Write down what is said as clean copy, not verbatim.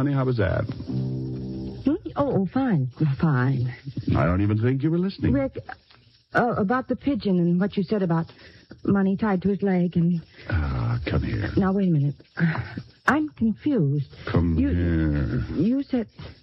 honey? How was that? Oh, fine. Fine. I don't even think you were listening. Rick, about the pigeon and what you said about money tied to his leg and... Come here. Now, wait a minute. I'm confused. Come here. You said...